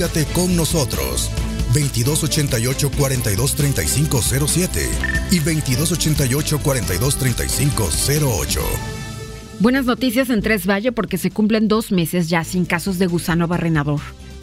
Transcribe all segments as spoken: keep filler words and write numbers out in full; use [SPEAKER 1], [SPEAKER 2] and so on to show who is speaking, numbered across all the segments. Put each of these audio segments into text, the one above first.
[SPEAKER 1] Comunícate con nosotros. veintidós ochenta y ocho, cuarenta y dos, treinta y cinco cero siete y veintidós ochenta y ocho, cuarenta y dos, treinta y cinco cero ocho.
[SPEAKER 2] Buenas noticias en Tres Valle porque se cumplen dos meses ya sin casos de gusano barrenador.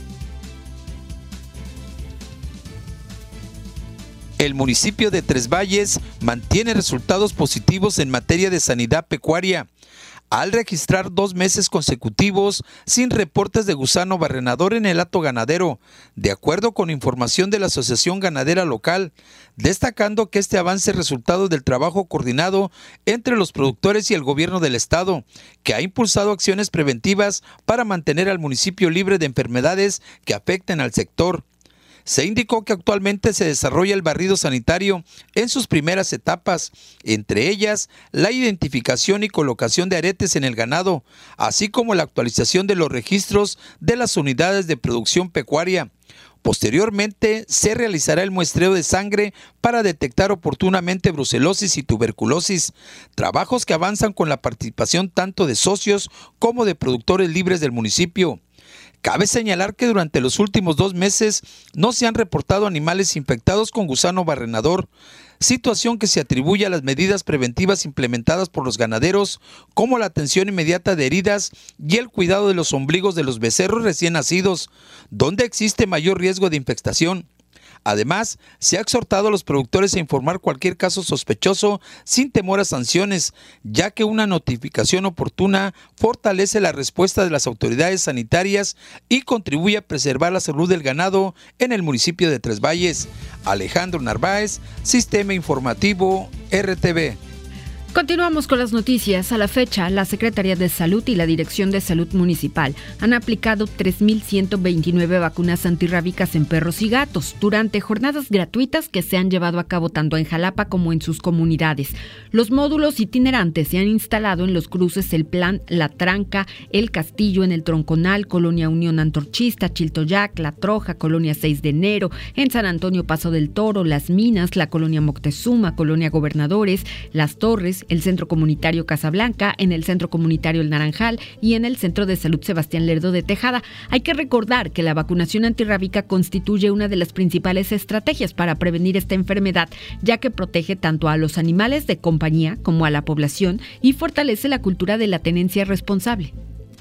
[SPEAKER 3] El municipio de Tres Valles mantiene resultados positivos en materia de sanidad pecuaria, al registrar dos meses consecutivos sin reportes de gusano barrenador en el hato ganadero, de acuerdo con información de la Asociación Ganadera Local, destacando que este avance es resultado del trabajo coordinado entre los productores y el gobierno del estado, que ha impulsado acciones preventivas para mantener al municipio libre de enfermedades que afecten al sector. Se indicó que actualmente se desarrolla el barrido sanitario en sus primeras etapas, entre ellas la identificación y colocación de aretes en el ganado, así como la actualización de los registros de las unidades de producción pecuaria. Posteriormente, se realizará el muestreo de sangre para detectar oportunamente brucelosis y tuberculosis, trabajos que avanzan con la participación tanto de socios como de productores libres del municipio. Cabe señalar que durante los últimos dos meses no se han reportado animales infectados con gusano barrenador, situación que se atribuye a las medidas preventivas implementadas por los ganaderos, como la atención inmediata de heridas y el cuidado de los ombligos de los becerros recién nacidos, donde existe mayor riesgo de infestación. Además, se ha exhortado a los productores a informar cualquier caso sospechoso sin temor a sanciones, ya que una notificación oportuna fortalece la respuesta de las autoridades sanitarias y contribuye a preservar la salud del ganado en el municipio de Tres Valles. Alejandro Narváez, Sistema Informativo R T V.
[SPEAKER 2] Continuamos con las noticias. A la fecha, la Secretaría de Salud y la Dirección de Salud Municipal han aplicado tres mil ciento veintinueve vacunas antirrábicas en perros y gatos durante jornadas gratuitas que se han llevado a cabo tanto en Jalapa como en sus comunidades. Los módulos itinerantes se han instalado en los cruces El Plan, La Tranca, El Castillo, en el Tronconal, Colonia Unión Antorchista, Chiltoyac, La Troja, Colonia seis de enero, en San Antonio Paso del Toro, Las Minas, la Colonia Moctezuma, Colonia Gobernadores, Las Torres, el Centro Comunitario Casablanca, en el Centro Comunitario El Naranjal y en el Centro de Salud Sebastián Lerdo de Tejada. Hay que recordar que la vacunación antirrábica constituye una de las principales estrategias para prevenir esta enfermedad, ya que protege tanto a los animales de compañía como a la población y fortalece la cultura de la tenencia responsable.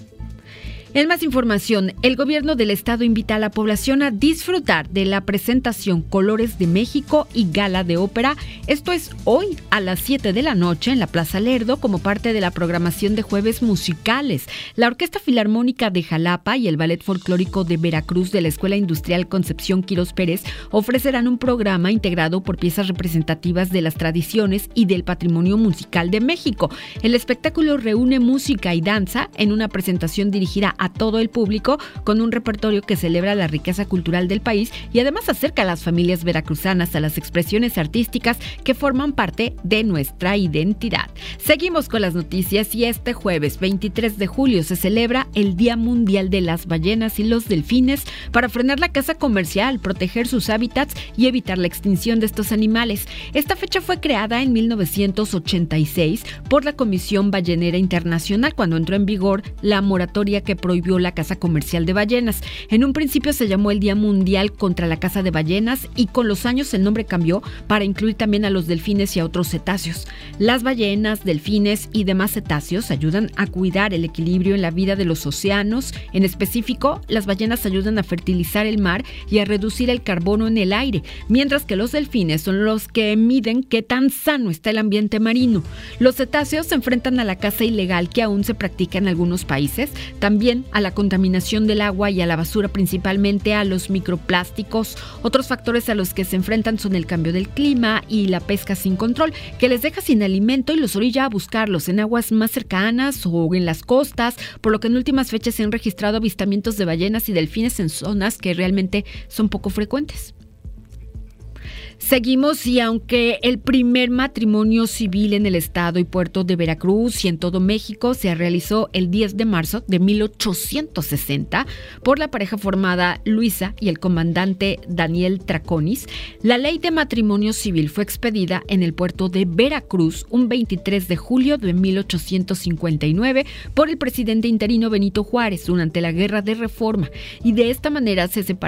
[SPEAKER 2] En más información, el gobierno del estado invita a la población a disfrutar de la presentación Colores de México y Gala de Ópera. Esto es hoy a las siete de la noche en la Plaza Lerdo como parte de la programación de jueves musicales. La Orquesta Filarmónica de Jalapa y el Ballet Folclórico de Veracruz de la Escuela Industrial Concepción Quirós Pérez ofrecerán un programa integrado por piezas representativas de las tradiciones y del patrimonio musical de México. El espectáculo reúne música y danza en una presentación dirigida a todo el público con un repertorio que celebra la riqueza cultural del país y además acerca a las familias veracruzanas a las expresiones artísticas que forman parte de nuestra identidad. Seguimos con las noticias y este jueves veintitrés de julio se celebra el Día Mundial de las Ballenas y los Delfines para frenar la caza comercial, proteger sus hábitats y evitar la extinción de estos animales. Esta fecha fue creada en mil novecientos ochenta y seis por la Comisión Ballenera Internacional cuando entró en vigor la moratoria que prohibió la caza comercial de ballenas. En un principio se llamó el Día Mundial contra la Caza de Ballenas y con los años el nombre cambió para incluir también a los delfines y a otros cetáceos. Las ballenas, delfines y demás cetáceos ayudan a cuidar el equilibrio en la vida de los océanos. En específico, las ballenas ayudan a fertilizar el mar y a reducir el carbono en el aire, mientras que los delfines son los que miden qué tan sano está el ambiente marino. Los cetáceos se enfrentan a la caza ilegal que aún se practica en algunos países, también a la contaminación del agua y a la basura, principalmente a los microplásticos. Otros factores a los que se enfrentan son el cambio del clima y la pesca sin control, que les deja sin alimento y los orilla a buscarlos en aguas más cercanas o en las costas, por lo que en últimas fechas se han registrado avistamientos de ballenas y delfines en zonas que realmente son poco frecuentes. Seguimos y aunque el primer matrimonio civil en el estado y puerto de Veracruz y en todo México se realizó el diez de marzo de mil ochocientos sesenta por la pareja formada Luisa y el comandante Daniel Traconis, la ley de matrimonio civil fue expedida en el puerto de Veracruz un veintitrés de julio de mil ochocientos cincuenta y nueve por el presidente interino Benito Juárez durante la Guerra de Reforma y de esta manera se separó